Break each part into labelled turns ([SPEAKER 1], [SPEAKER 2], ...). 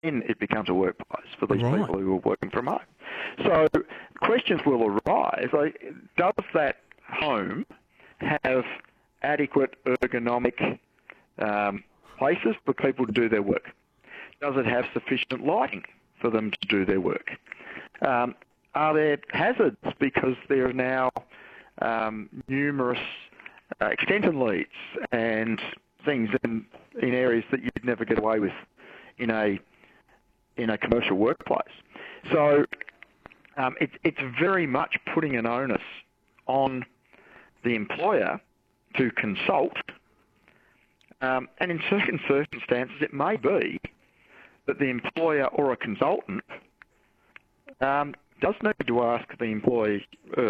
[SPEAKER 1] then it becomes a workplace for these
[SPEAKER 2] Right.
[SPEAKER 1] people who are working from home. So questions will arise, like, does that home have adequate ergonomic places for people to do their work? Does it have sufficient lighting for them to do their work? Are there hazards because there are now numerous extension leads and things in areas that you'd never get away with in a commercial workplace? So it's very much putting an onus on the employer to consult, and in certain circumstances it may be that the employer or a consultant does need to ask the employee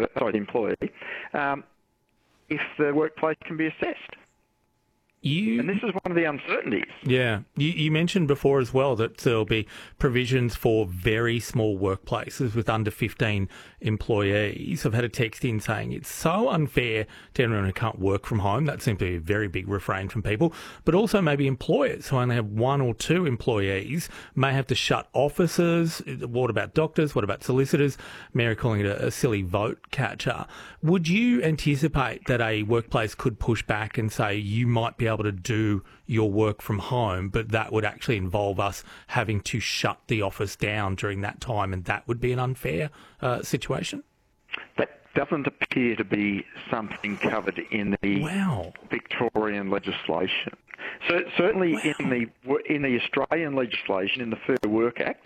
[SPEAKER 1] if the workplace can be assessed. And this is one of the uncertainties.
[SPEAKER 2] Yeah. You mentioned before as well that there'll be provisions for very small workplaces with under 15 employees. I've had a text in saying it's so unfair to anyone who can't work from home. That seems to be a very big refrain from people. But also maybe employers who only have one or two employees may have to shut offices. What about doctors? What about solicitors? Mary calling it a silly vote catcher. Would you anticipate that a workplace could push back and say you might be able to do your work from home, but that would actually involve us having to shut the office down during that time, and that would be an unfair situation?
[SPEAKER 1] That doesn't appear to be something covered in the Victorian legislation. So certainly in the Australian legislation, in the Fair Work Act,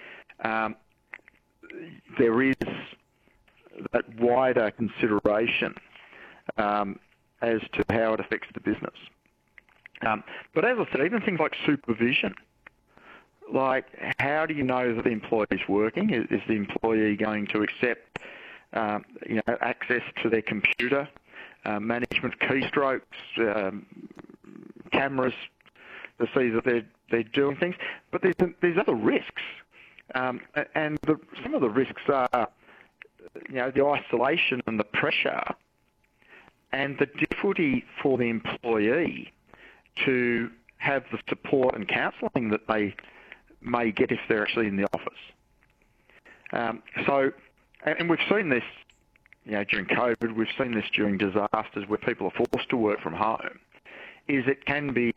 [SPEAKER 1] there is that wider consideration as to how it affects the business. But as I said, even things like supervision, like how do you know that the employee is working? Is the employee going to accept access to their computer, management keystrokes, cameras to see that they're doing things? But there's other risks, and some of the risks are the isolation and the pressure and the difficulty for the employee to have the support and counselling that they may get if they're actually in the office. And we've seen this, during COVID. We've seen this during disasters where people are forced to work from home. It can be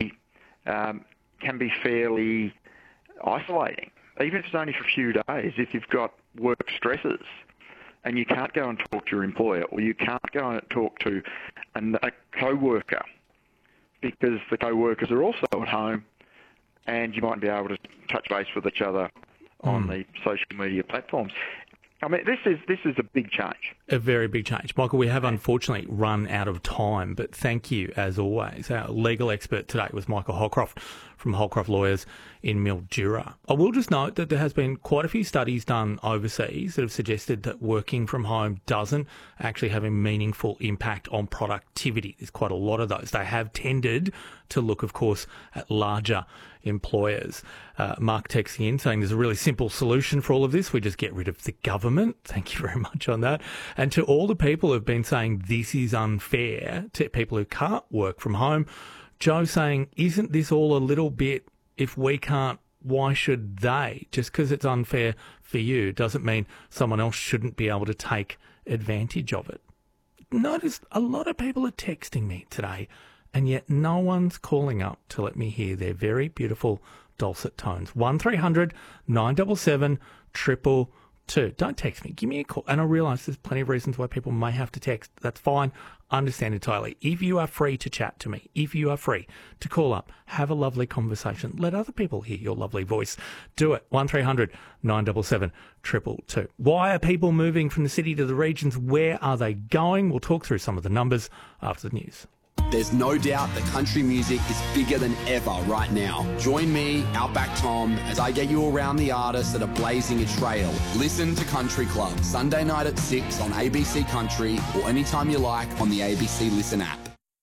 [SPEAKER 1] fairly isolating, even if it's only for a few days. If you've got work stresses and you can't go and talk to your employer, or you can't go and talk to a co-worker, because the co-workers are also at home, and you might be able to touch base with each other on the social media platforms. I mean, this is a big change.
[SPEAKER 2] A very big change. Michael, we have unfortunately run out of time, but thank you, as always. Our legal expert today was Michael Holcroft from Holcroft Lawyers in Mildura. I will just note that there has been quite a few studies done overseas that have suggested that working from home doesn't actually have a meaningful impact on productivity. There's quite a lot of those. They have tended to look, of course, at larger employers. Mark texting in saying there's a really simple solution for all of this. We just get rid of the government. Thank you very much on that. And to all the people who have been saying this is unfair to people who can't work from home, Joe saying, isn't this all a little bit, if we can't, why should they? Just because it's unfair for you doesn't mean someone else shouldn't be able to take advantage of it. Notice a lot of people are texting me today, and yet no one's calling up to let me hear their very beautiful dulcet tones. 1300 977 222. Don't text me. Give me a call. And I realise there's plenty of reasons why people may have to text. That's fine. Understand entirely. If you are free to chat to me, if you are free to call up, have a lovely conversation, let other people hear your lovely voice, do it. 1300 977 222. Why are people moving from the city to the regions? Where are they going? We'll talk through some of the numbers after the news.
[SPEAKER 3] There's no doubt that country music is bigger than ever right now. Join me, Outback Tom, as I get you around the artists that are blazing a trail. Listen to Country Club, Sunday night at 6 on ABC Country, or anytime you like on the ABC Listen app.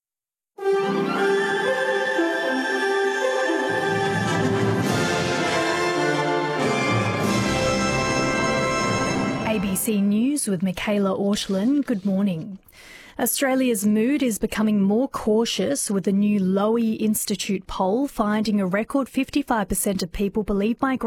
[SPEAKER 4] ABC News with Michaela Ortolin. Good morning. Australia's mood is becoming more cautious, with a new Lowy Institute poll finding a record 55% of people believe migration